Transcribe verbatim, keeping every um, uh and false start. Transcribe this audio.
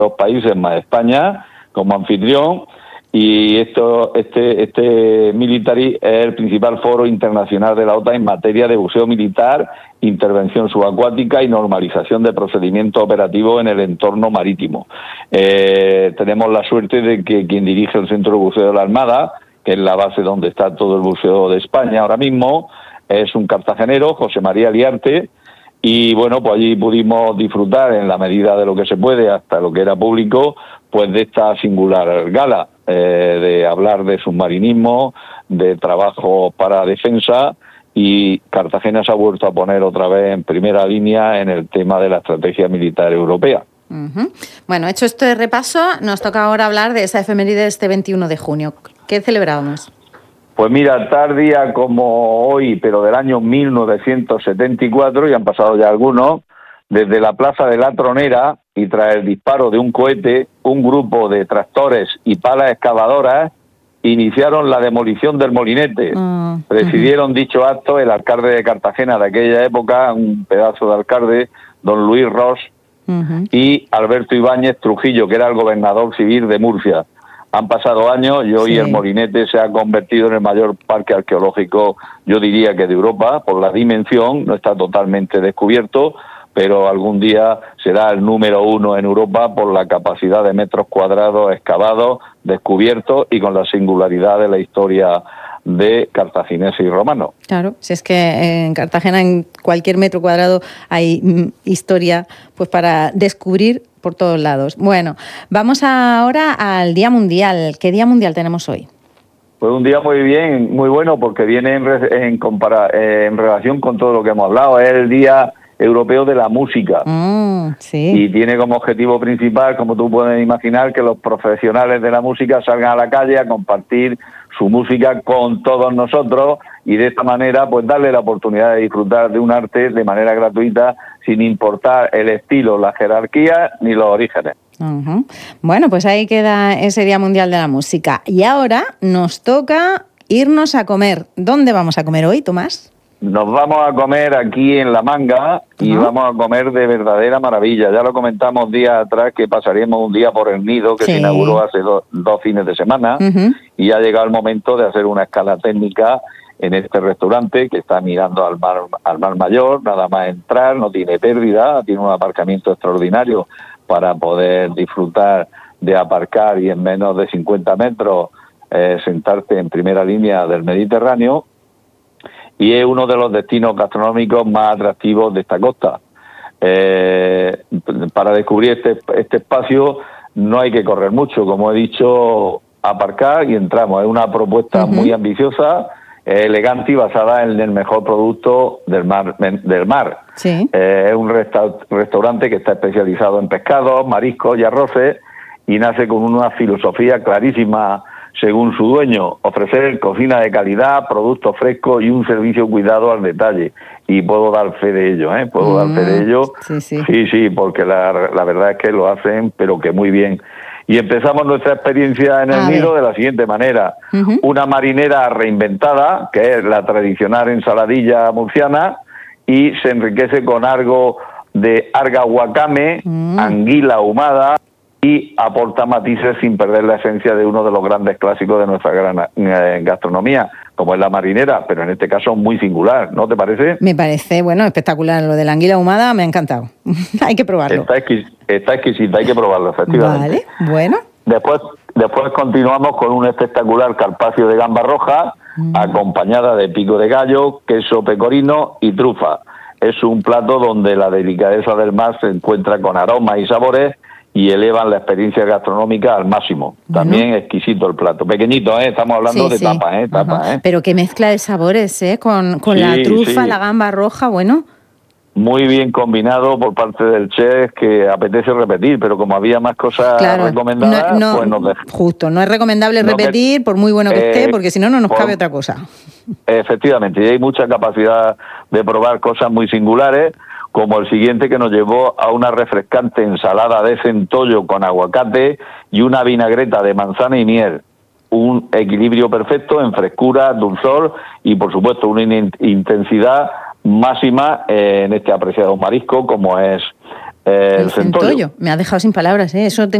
dos países más España como anfitrión, y esto este este Military es el principal foro internacional de la OTAN en materia de buceo militar, intervención subacuática y normalización de procedimientos operativos en el entorno marítimo. Eh, tenemos la suerte de que quien dirige el Centro de Buceo de la Armada, que es la base donde está todo el buceo de España ahora mismo, es un cartagenero, José María Liarte, y bueno, pues allí pudimos disfrutar en la medida de lo que se puede, hasta lo que era público, pues de esta singular gala, eh, de hablar de submarinismo, de trabajo para defensa, y Cartagena se ha vuelto a poner otra vez en primera línea en el tema de la estrategia militar europea. Uh-huh. Bueno, hecho este repaso, nos toca ahora hablar de esa efeméride de este veintiuno de junio. ¿Qué celebramos? Pues mira, tal día como hoy, pero del año mil novecientos setenta y cuatro, y han pasado ya algunos, desde la Plaza de la Tronera, y tras el disparo de un cohete, un grupo de tractores y palas excavadoras iniciaron la demolición del molinete. Uh-huh. Presidieron dicho acto el alcalde de Cartagena de aquella época, un pedazo de alcalde, don Luis Ros, uh-huh, y Alberto Ibáñez Trujillo, que era el gobernador civil de Murcia. Han pasado años y hoy sí, el molinete se ha convertido en el mayor parque arqueológico, yo diría que de Europa, por la dimensión. No está totalmente descubierto, pero algún día será el número uno en Europa por la capacidad de metros cuadrados excavados, descubiertos, y con la singularidad de la historia de cartagineses y romanos. Claro, si es que en Cartagena en cualquier metro cuadrado hay mm, historia pues para descubrir por todos lados. Bueno, vamos ahora al Día Mundial. ¿Qué Día Mundial tenemos hoy? Pues un día muy bien, muy bueno, porque viene en, re, en, compara, eh, en relación con todo lo que hemos hablado. Es el Día Europeo de la Música. Mm, sí. Y tiene como objetivo principal, como tú puedes imaginar, que los profesionales de la música salgan a la calle a compartir su música con todos nosotros, y de esta manera pues darle la oportunidad de disfrutar de un arte de manera gratuita, sin importar el estilo, la jerarquía ni los orígenes. Uh-huh. Bueno, pues ahí queda ese Día Mundial de la Música. Y ahora nos toca irnos a comer. ¿Dónde vamos a comer hoy, Tomás? Nos vamos a comer aquí en La Manga, y uh-huh, vamos a comer de verdadera maravilla. Ya lo comentamos días atrás, que pasaríamos un día por el Nido, que sí, se inauguró hace do, dos fines de semana, uh-huh, y ha llegado el momento de hacer una escala técnica en este restaurante, que está mirando al mar, al mar Mayor. Nada más entrar, no tiene pérdida, tiene un aparcamiento extraordinario para poder disfrutar de aparcar y en menos de cincuenta metros eh, sentarte en primera línea del Mediterráneo, y es uno de los destinos gastronómicos más atractivos de esta costa. Eh, para descubrir este, este espacio no hay que correr mucho, como he dicho, aparcar y entramos. Es una propuesta uh-huh, muy ambiciosa, elegante y basada en el mejor producto del mar. Del mar. Sí. Eh, es un resta- restaurante que está especializado en pescados, mariscos y arroces, y nace con una filosofía clarísima, según su dueño: ofrecer cocina de calidad, productos frescos y un servicio cuidado al detalle. Y puedo dar fe de ello, ¿eh? Puedo mm, dar fe de ello. Sí, sí, sí, sí, porque la, la verdad es que lo hacen, pero que muy bien. Y empezamos nuestra experiencia en el Nido de la siguiente manera. Uh-huh. Una marinera reinventada, que es la tradicional ensaladilla murciana, y se enriquece con algo de alga wakame, uh-huh, anguila ahumada, y aporta matices sin perder la esencia de uno de los grandes clásicos de nuestra gran eh, gastronomía, como es la marinera, pero en este caso muy singular, ¿no te parece? Me parece, bueno, espectacular. Lo de la anguila ahumada me ha encantado. Hay que probarlo. Está, exquis- está exquisita, hay que probarlo, efectivamente. Vale, bueno. Después, después continuamos con un espectacular carpaccio de gamba roja, mm, acompañada de pico de gallo, queso pecorino y trufa. Es un plato donde la delicadeza del mar se encuentra con aromas y sabores y elevan la experiencia gastronómica al máximo. También uh-huh, exquisito el plato. Pequeñito, ¿eh? Estamos hablando sí, de sí, tapas, ¿eh? Tapas, uh-huh, ¿eh? Pero qué mezcla de sabores, ¿eh? Con, con sí, la trufa, sí, la gamba roja, bueno. Muy bien combinado por parte del chef, que apetece repetir, pero como había más cosas claro, recomendadas, no, no, pues nos deja. Justo, no es recomendable no repetir, que, por muy bueno que eh, esté, porque si no, no nos por, cabe otra cosa. Efectivamente, y hay mucha capacidad de probar cosas muy singulares, como el siguiente, que nos llevó a una refrescante ensalada de centollo con aguacate y una vinagreta de manzana y miel. Un equilibrio perfecto en frescura, dulzor y, por supuesto, una in- intensidad máxima en este apreciado marisco, como es Eh, El el centollo. centollo. Me ha dejado sin palabras, ¿eh? Eso tengo